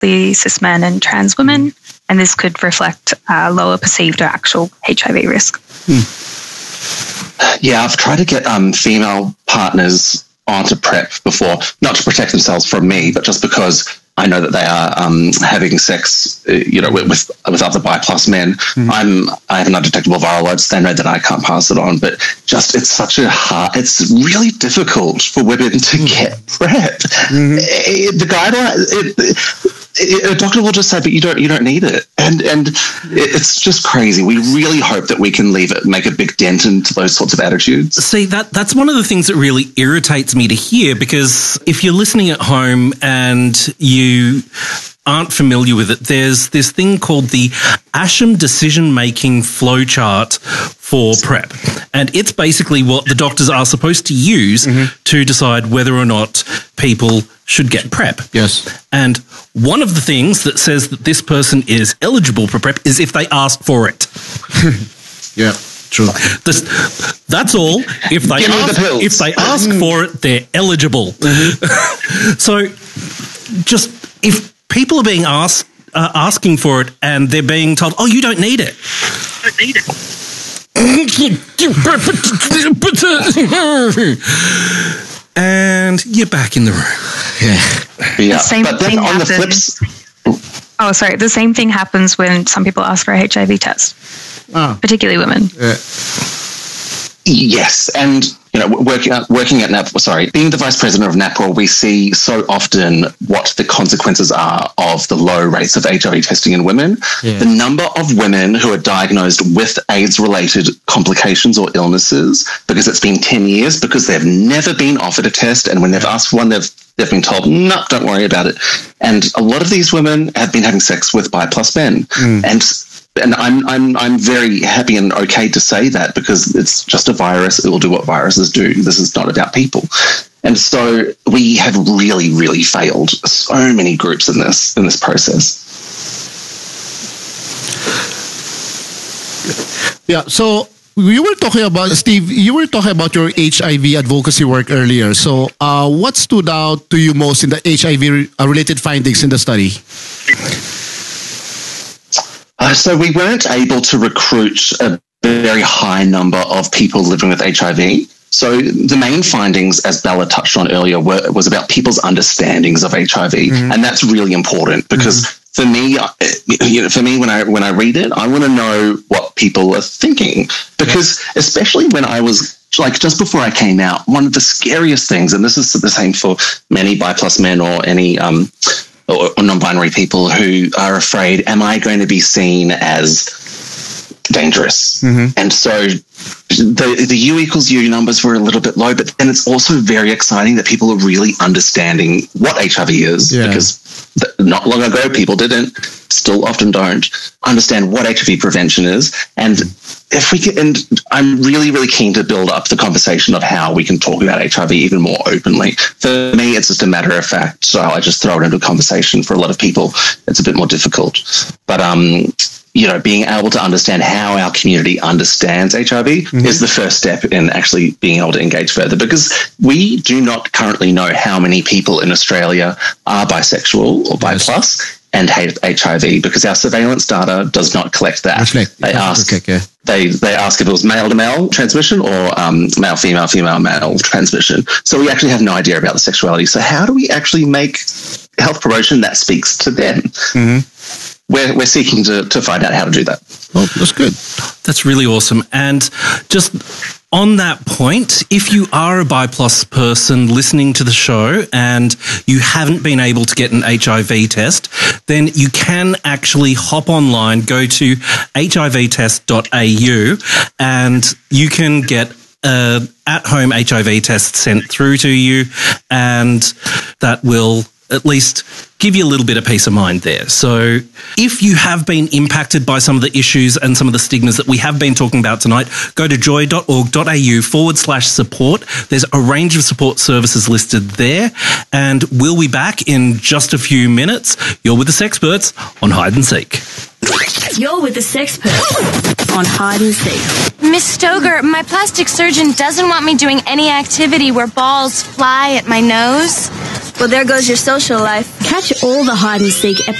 the cis men and trans women, and this could reflect lower perceived or actual HIV risk. Yeah, I've tried to get female partners onto PrEP before, not to protect themselves from me, but just because I know that they are having sex, with other bi+ men. I have an undetectable viral load, so they know that I can't pass it on. But just it's really difficult for women to get PrEP. The guideline. A doctor will just say, but you don't need it, and it's just crazy. We really hope that we can make a big dent into those sorts of attitudes. See, that's one of the things that really irritates me to hear, because if you're listening at home and you aren't familiar with it, there's this thing called the Asham decision-making flowchart for PrEP. And it's basically what the doctors are supposed to use to decide whether or not people should get PrEP. Yes. And one of the things that says that this person is eligible for PrEP is if they ask for it. Yeah. True. That's all. If they ask for it, they're eligible. So just if people are being asking for it and they're being told, oh, you don't need it. And you're back in the room. Yeah. The same thing happens. The same thing happens when some people ask for a HIV test, particularly women. Yes, and working at being the vice president of NAPWRA, we see so often what the consequences are of the low rates of HIV testing in women. Yeah. The number of women who are diagnosed with AIDS-related complications or illnesses because it's been 10 years, because they've never been offered a test, and when they've asked for one, they've been told, no, don't worry about it. And a lot of these women have been having sex with bi+ men, and I'm very happy and okay to say that, because it's just a virus. It will do what viruses do. This is not about people. And so we have really, really failed so many groups in this process. Yeah, so you were talking about, Steve, your HIV advocacy work earlier. So what stood out to you most in the HIV-related findings in the study? So we weren't able to recruit a very high number of people living with HIV. So the main findings, as Bella touched on earlier, was about people's understandings of HIV, and that's really important, because for me, when I read it, I want to know what people are thinking, because especially when I was just before I came out, one of the scariest things, and this is the same for many bi+ men or any or non-binary people who are afraid, am I going to be seen as dangerous? And so the U equals U numbers were a little bit low, but then it's also very exciting that people are really understanding what HIV is, because not long ago people didn't, still often don't understand what HIV prevention is. And I'm really, really keen to build up the conversation of how we can talk about HIV even more openly. For me, it's just a matter of fact, so I just throw it into a conversation. For a lot of people, it's a bit more difficult. But being able to understand how our community understands HIV is the first step in actually being able to engage further, because we do not currently know how many people in Australia are bisexual or bi+ and have HIV, because our surveillance data does not collect that. They ask if it was male-to-male transmission or male-female, female-male transmission. So we actually have no idea about the sexuality. So how do we actually make health promotion that speaks to them? We're seeking to find out how to do that. Oh, that's good. That's really awesome. And just on that point, if you are a bi+ person listening to the show and you haven't been able to get an HIV test, then you can actually hop online, go to hivtest.au, and you can get at-home HIV test sent through to you, and that will at least give you a little bit of peace of mind there. So if you have been impacted by some of the issues and some of the stigmas that we have been talking about tonight, go to joy.org.au/support. There's a range of support services listed there, and we'll be back in just a few minutes. You're with the Sexperts on Hide and Seek. You're with the Sexperts on Hide and Seek. Miss Stoger, my plastic surgeon doesn't want me doing any activity where balls fly at my nose. Well, there goes your social life. Catch all the hide and seek